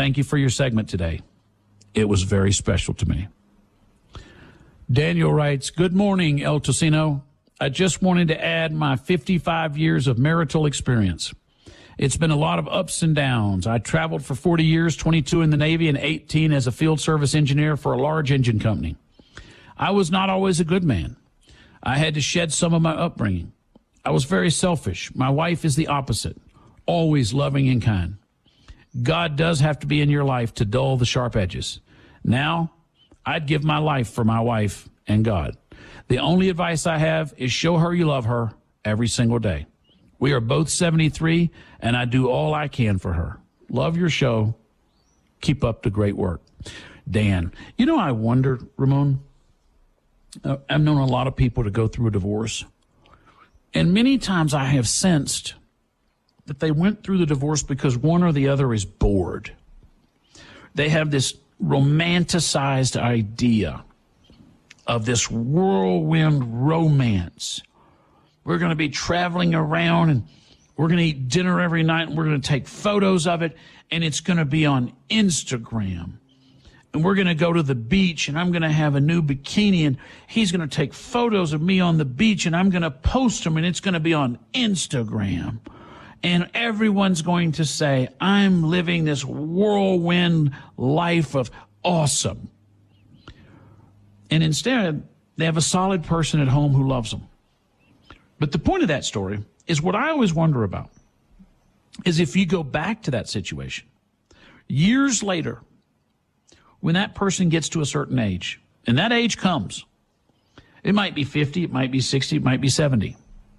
Thank you for your segment today. It was very special to me. Daniel writes, good morning, El Tocino. I just wanted to add my 55 years of marital experience. It's been a lot of ups and downs. I traveled for 40 years, 22 in the Navy and 18 as a field service engineer for a large engine company. I was not always a good man. I had to shed some of my upbringing. I was very selfish. My wife is the opposite, always loving and kind. God does have to be in your life to dull the sharp edges. Now, I'd give my life for my wife and God. The only advice I have is show her you love her every single day. We are both 73, and I do all I can for her. Love your show. Keep up the great work. Dan, you know, I wonder, Ramon, I've known a lot of people to go through a divorce, and many times I have sensed that they went through the divorce because one or the other is bored. They have this romanticized idea of this whirlwind romance. We're going to be traveling around and we're going to eat dinner every night and we're going to take photos of it and it's going to be on Instagram. And we're going to go to the beach and I'm going to have a new bikini and he's going to take photos of me on the beach and I'm going to post them and it's going to be on Instagram. And everyone's going to say, I'm living this whirlwind life of awesome. And instead, they have a solid person at home who loves them. But the point of that story is what I always wonder about is if you go back to that situation, years later, when that person gets to a certain age, and that age comes, it might be 50, it might be 60, it might be 70.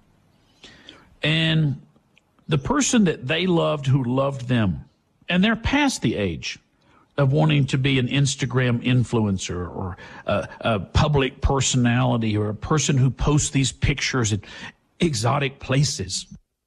And the person that they loved who loved them, and they're past the age of wanting to be an Instagram influencer or a public personality or a person who posts these pictures at exotic places.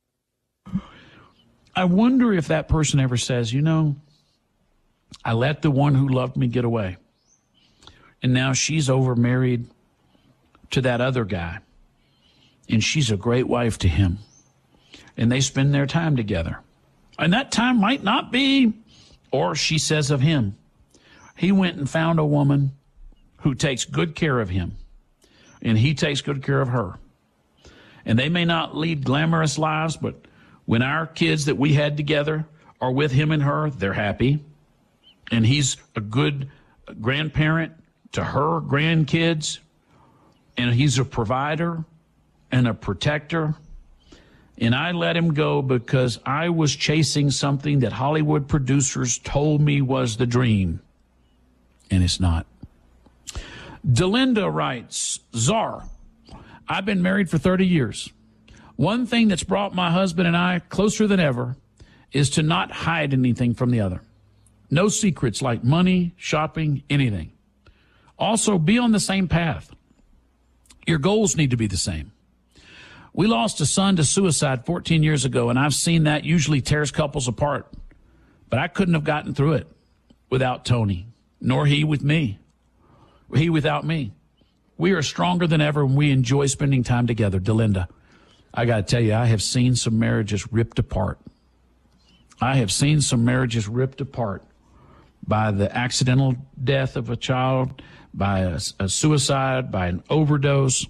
I wonder if that person ever says, you know, I let the one who loved me get away. And now she's over married to that other guy. And she's a great wife to him. And they spend their time together. And that time might not be, or she says of him, he went and found a woman who takes good care of him. And he takes good care of her. And they may not lead glamorous lives, but when our kids that we had together are with him and her, they're happy. And he's a good grandparent to her grandkids. And he's a provider and a protector. And I let him go because I was chasing something that Hollywood producers told me was the dream. And it's not. Delinda writes, Czar, I've been married for 30 years. One thing that's brought my husband and I closer than ever is to not hide anything from the other. No secrets like money, shopping, anything. Also, be on the same path. Your goals need to be the same. We lost a son to suicide 14 years ago, and I've seen that usually tears couples apart. But I couldn't have gotten through it without Tony, nor he with me, he without me. We are stronger than ever, and we enjoy spending time together. Delinda, I got to tell you, I have seen some marriages ripped apart. I have seen some marriages ripped apart by the accidental death of a child, by a suicide, by an overdose.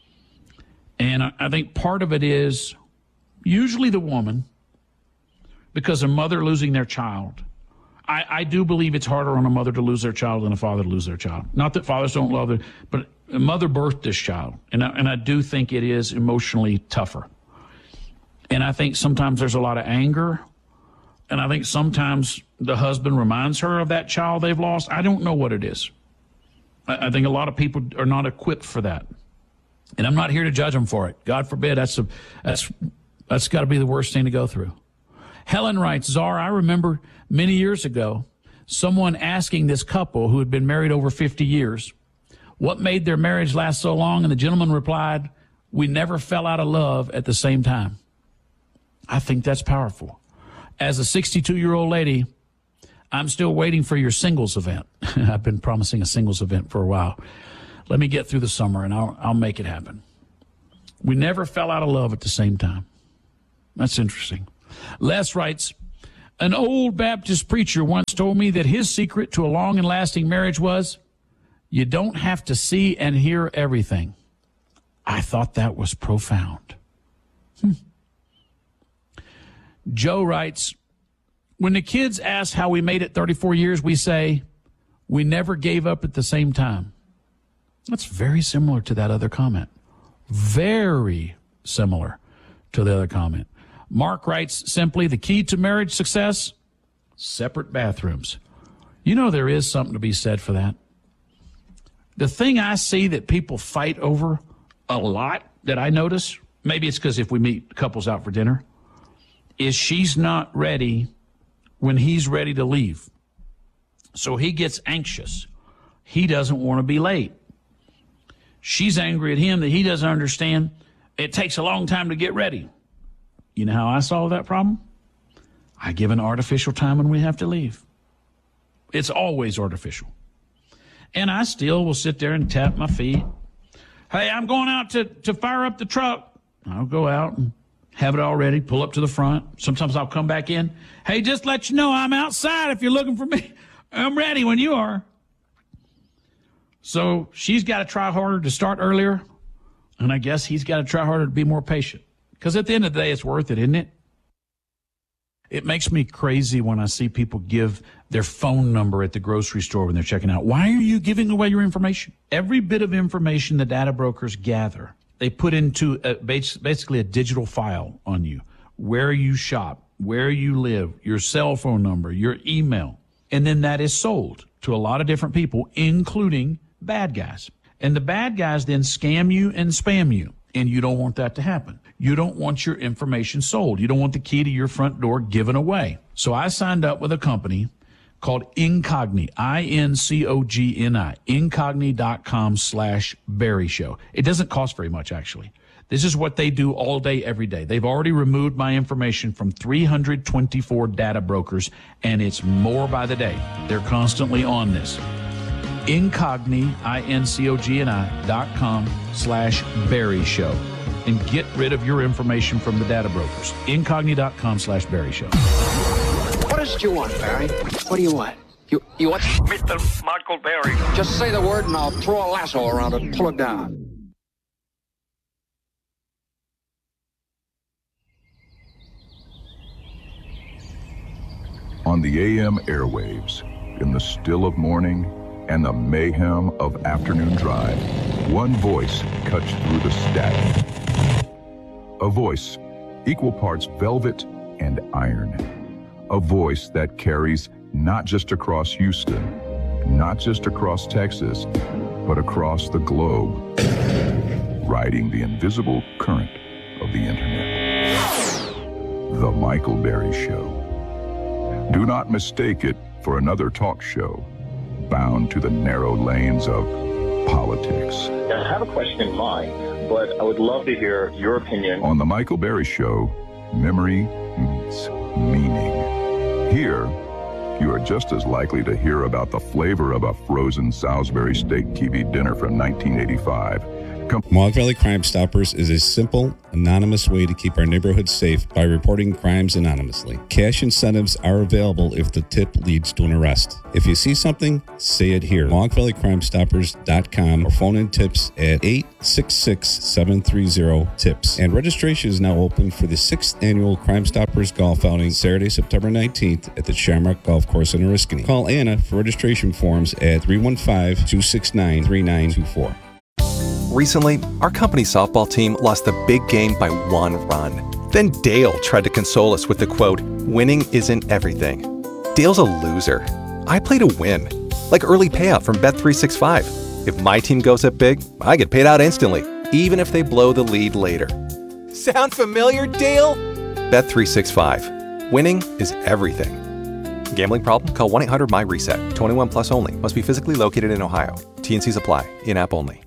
And I think part of it is usually the woman, because a mother losing their child. I do believe it's harder on a mother to lose their child than a father to lose their child. Not that fathers don't love it, but a mother birthed this child. And I do think it is emotionally tougher. And I think sometimes there's a lot of anger. And I think sometimes the husband reminds her of that child they've lost. I don't know what it is. I think a lot of people are not equipped for that. And I'm not here to judge them for it. God forbid, that's got to be the worst thing to go through. Helen writes, Czar, I remember many years ago someone asking this couple who had been married over 50 years what made their marriage last so long, and the gentleman replied, we never fell out of love at the same time. I think that's powerful. As a 62-year-old lady, I'm still waiting for your singles event. I've been promising a singles event for a while. Let me get through the summer, and I'll make it happen. We never fell out of love at the same time. That's interesting. Les writes, An old Baptist preacher once told me that his secret to a long and lasting marriage was, you don't have to see and hear everything. I thought that was profound. Joe writes, when the kids ask how we made it 34 years, we say, we never gave up at the same time. That's very similar to that other comment. Very similar to the other comment. Mark writes simply, the key to marriage success, separate bathrooms. You know, there is something to be said for that. The thing I see that people fight over a lot that I notice, maybe it's because if we meet couples out for dinner, is she's not ready when he's ready to leave. So he gets anxious. He doesn't want to be late. She's angry at him that he doesn't understand. It takes a long time to get ready. You know how I solve that problem? I give an artificial time when we have to leave. It's always artificial. And I still will sit there and tap my feet. Hey, I'm going out to fire up the truck. I'll go out and have it all ready, pull up to the front. Sometimes I'll come back in. Hey, just let you know I'm outside if you're looking for me. I'm ready when you are. So she's got to try harder to start earlier, and I guess he's got to try harder to be more patient. Because at the end of the day, it's worth it, isn't it? It makes me crazy when I see people give their phone number at the grocery store when they're checking out. Why are you giving away your information? Every bit of information the data brokers gather, they put into basically a digital file on you. Where you shop, where you live, your cell phone number, your email. And then that is sold to a lot of different people, including bad guys. And the bad guys then scam you and spam you. And you don't want that to happen. You don't want your information sold. You don't want the key to your front door given away. So I signed up with a company called Incogni, I-N-C-O-G-N-I, incogni.com/Barry Show. It doesn't cost very much, actually. This is what they do all day, every day. They've already removed my information from 324 data brokers, and it's more by the day. They're constantly on this. Incogni, INCOGNI.com/Barry Show. And get rid of your information from the data brokers. Incogni.com/Barry Show. What is it you want, Barry? What do you want? You want? Mr. Michael Berry. Just say the word and I'll throw a lasso around it and pull it down. On the AM airwaves, in the still of morning and the mayhem of afternoon drive, one voice cuts through the static. A voice, equal parts velvet and iron. A voice that carries not just across Houston, not just across Texas, but across the globe, riding the invisible current of the internet. The Michael Berry Show. Do not mistake it for another talk show bound to the narrow lanes of politics. I have a question in mind, but I would love to hear your opinion. On the Michael Berry Show, memory meets meaning. Here, you are just as likely to hear about the flavor of a frozen Salisbury steak TV dinner from 1985. Mohawk Valley Crime Stoppers is a simple, anonymous way to keep our neighborhood safe by reporting crimes anonymously. Cash incentives are available if the tip leads to an arrest. If you see something, say it here. MohawkValleyCrimeStoppers.com or phone in tips at 866-730-TIPS. And registration is now open for the 6th annual Crime Stoppers Golf Outing, Saturday, September 19th at the Shamrock Golf Course in Oriskany. Call Anna for registration forms at 315-269-3924. Recently, our company softball team lost the big game by 1 run. Then Dale tried to console us with the quote, "Winning isn't everything." Dale's a loser. I play to win, like early payout from Bet365. If my team goes up big, I get paid out instantly, even if they blow the lead later. Sound familiar, Dale? Bet365. Winning is everything. Gambling problem? Call 1-800-MY-RESET. 21 plus only. Must be physically located in Ohio. T&Cs apply. In-app only.